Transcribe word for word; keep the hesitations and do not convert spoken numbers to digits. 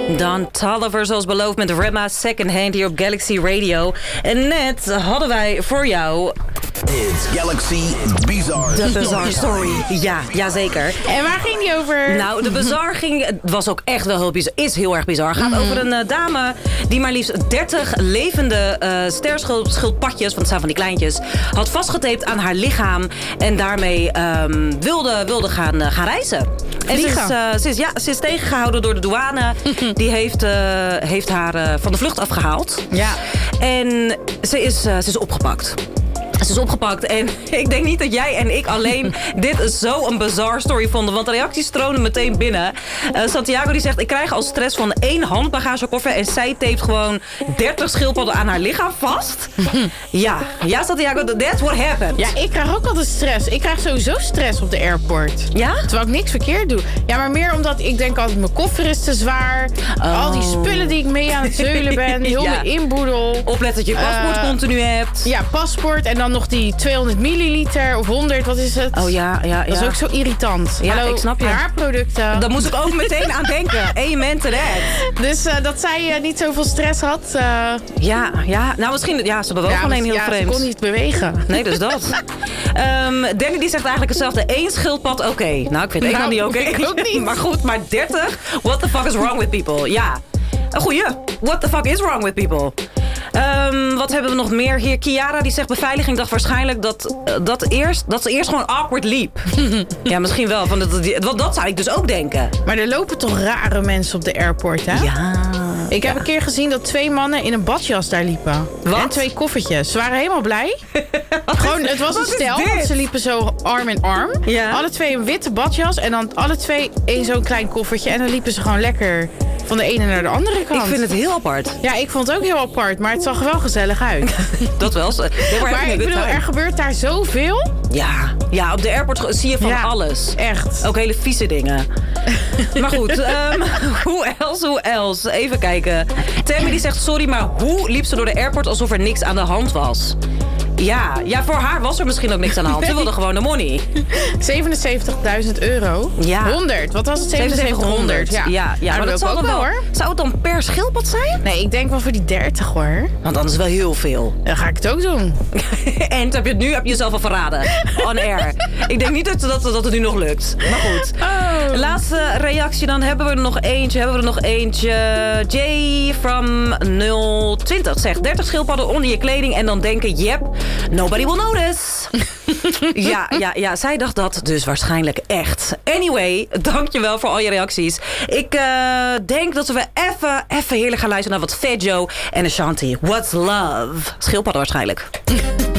Don Toliver, zoals beloofd, met Rema Second Hand hier op Galaxy Radio. En net hadden wij voor jou... It's Galaxy Bizarre De Bizarre Story. Ja, jazeker. En waar ging die over? Nou, de Bizarre ging... Het was ook echt wel heel bizar. Is heel erg bizar. Het gaat mm-hmm. over een uh, dame die maar liefst dertig levende uh, sterschildpadjes, want het zijn van die kleintjes, had vastgetaped aan haar lichaam. En daarmee um, wilde, wilde gaan, uh, gaan reizen. En ze is, uh, ze, is, ja, ze is tegengehouden door de douane. Die heeft, uh, heeft haar uh, van de vlucht afgehaald. Ja. En ze is, uh, ze is opgepakt. Ze is opgepakt en ik denk niet dat jij en ik alleen dit zo een bizarre story vonden. Want de reacties stroomden meteen binnen. Uh, Santiago die zegt, ik krijg al stress van één handbagagekoffer en zij tapet gewoon dertig schildpadden aan haar lichaam vast. Ja, ja Santiago, that's what happened. Ja, ik krijg ook altijd stress. Ik krijg sowieso stress op de airport. Ja? Terwijl ik niks verkeerd doe. Ja, maar meer omdat ik denk altijd, mijn koffer is te zwaar. Oh. Al die spullen die ik mee aan het zeulen ben. Heel ja. mijn inboedel. Oplet dat je je paspoort uh, continu hebt. Ja, paspoort en dan nog die tweehonderd milliliter of honderd, wat is het? Oh ja, ja, ja. Dat is ook zo irritant. Ja, Hallo, ik snap je. Haarproducten. Daar moest ik ook meteen aan denken. Amen to that. Dus uh, dat zij uh, niet zoveel stress had. Uh... Ja, ja, nou misschien, ja, ze bewoog ja, alleen heel ja, vreemd. Ze kon niet bewegen. Nee, dus dat. um, Danny die zegt eigenlijk hetzelfde. Eén schildpad, oké. Okay. Nou, ik vind één nou, nog niet oké. Okay. Ik ook niet. Maar goed, maar dertig? What the fuck is wrong with people? Ja. Een goeie. What the fuck is wrong with people? Um, wat hebben we nog meer hier? Kiara die zegt, beveiliging dacht waarschijnlijk dat, uh, dat, eerst, dat ze eerst gewoon awkward liep. Ja, misschien wel. Van dat, dat, dat zou ik dus ook denken. Maar er lopen toch rare mensen op de airport, hè? Ja. Ik heb ja. een keer gezien dat twee mannen in een badjas daar liepen. Wat? En twee koffertjes. Ze waren helemaal blij. Gewoon, het was een stel, want ze liepen zo arm in arm. Ja. Alle twee een witte badjas en dan alle twee één zo'n klein koffertje. En dan liepen ze gewoon lekker van de ene naar de andere kant. Ik vind het heel apart. Ja, ik vond het ook heel apart, maar het zag er wel gezellig uit. Dat wel. Maar ik bedoel, er gebeurt daar zoveel. Ja, ja, op de airport zie je van ja, alles. Echt. Ook hele vieze dingen. Maar goed, um, hoe else, hoe else? Even kijken. Tammy die zegt, sorry, maar hoe liep ze door de airport alsof er niks aan de hand was? Ja, ja, voor haar was er misschien ook niks aan de hand. Ze wilde gewoon de money. zevenenzeventigduizend euro. Ja. honderd. Wat was het? zevenenzeventighonderd. Ja, ja, ja maar, maar dat, dat zal ook wel, hoor. Zou het dan per schildpad zijn? Nee, ik denk wel voor die dertig, hoor. Want dan is het wel heel veel. Dan ga ik het ook doen. En heb je het nu heb je jezelf al verraden. On air. Ik denk niet dat, dat, dat het nu nog lukt. Maar goed. Oh. Laatste reactie. Dan hebben we er nog eentje. Hebben we er nog eentje. Jay from nul twintig zegt, dertig schildpadden onder je kleding en dan denken, yep, nobody will notice. ja, ja, ja, zij dacht dat dus waarschijnlijk echt. Anyway, dankjewel voor al je reacties. Ik uh, denk dat we even, even heerlijk gaan luisteren naar wat Fat Joe en Ashanti. What's Love? Schildpadden waarschijnlijk.